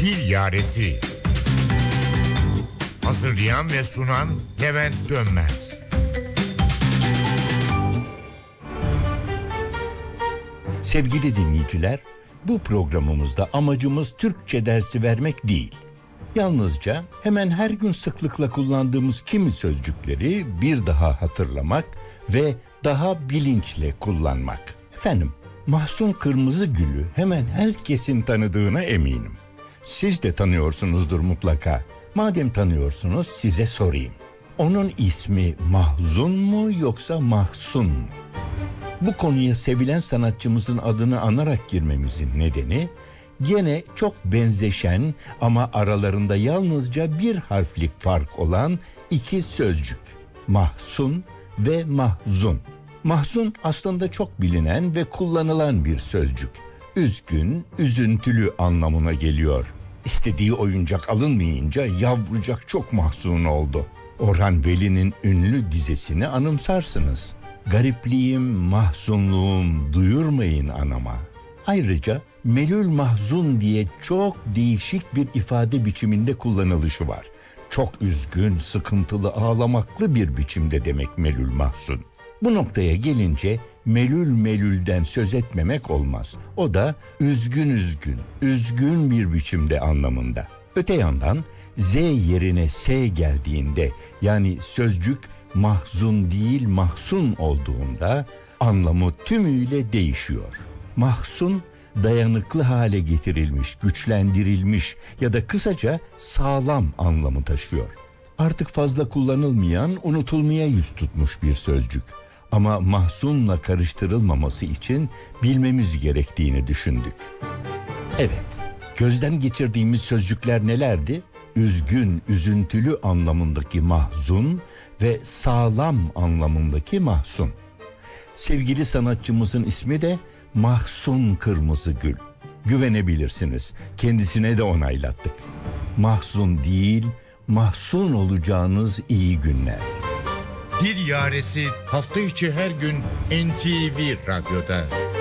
Dil Yaresi. Hazırlayan ve sunan Levent Dönmez. Sevgili dinleyiciler, bu programımızda amacımız Türkçe dersi vermek değil. Yalnızca hemen her gün sıklıkla kullandığımız kimi sözcükleri bir daha hatırlamak ve daha bilinçle kullanmak. Efendim, Mahsun Kırmızıgül'ü hemen herkesin tanıdığına eminim. Siz de tanıyorsunuzdur mutlaka. Madem tanıyorsunuz size sorayım. Onun ismi Mahzun mu yoksa Mahsun mu? Bu konuya sevilen sanatçımızın adını anarak girmemizin nedeni, gene çok benzeşen ama aralarında yalnızca bir harflik fark olan iki sözcük. Mahsun ve Mahzun. Mahzun aslında çok bilinen ve kullanılan bir sözcük. Üzgün, üzüntülü anlamına geliyor. İstediği oyuncak alınmayınca yavrucak çok mahzun oldu. Orhan Veli'nin ünlü dizesini anımsarsınız. Garipliğim, mahzunluğum duyurmayın anama. Ayrıca melül mahzun diye çok değişik bir ifade biçiminde kullanılışı var. Çok üzgün, sıkıntılı, ağlamaklı bir biçimde demek melül mahzun. Bu noktaya gelince melülden söz etmemek olmaz. O da üzgün bir biçimde anlamında. Öte yandan Z yerine S geldiğinde, yani sözcük mahzun değil mahzun olduğunda anlamı tümüyle değişiyor. Mahzun dayanıklı hale getirilmiş, güçlendirilmiş ya da kısaca sağlam anlamı taşıyor. Artık fazla kullanılmayan, unutulmaya yüz tutmuş bir sözcük. Ama mahzunla karıştırılmaması için bilmemiz gerektiğini düşündük. Evet, gözden geçirdiğimiz sözcükler nelerdi? Üzgün, üzüntülü anlamındaki mahzun ve sağlam anlamındaki mahzun. Sevgili sanatçımızın ismi de Mahsun Kırmızıgül. Güvenebilirsiniz, kendisine de onaylattık. Mahzun değil, mahzun olacağınız iyi günler. Dil Yaresi hafta içi her gün NTV Radyo'da.